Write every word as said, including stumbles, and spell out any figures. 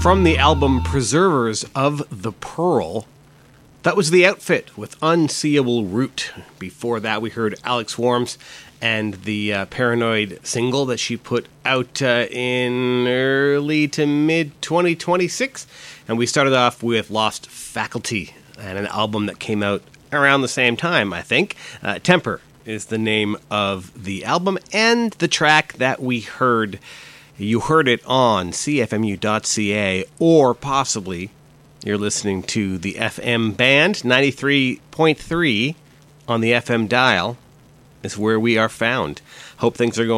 From the album Preservers of the Pearl, that was The Outfit with Unseeable Route. Before that, we heard Alex Worms and the uh, Paranoid single that she put out uh, in early to mid twenty twenty-six. And we started off with Lost Faculty and an album that came out around the same time, I think. Uh, Temper is the name of the album, and the track that we heard, you heard it on C F M U dot C A, or possibly you're listening to the F M band. Ninety-three point three on the F M dial is where we are found. Hope things are going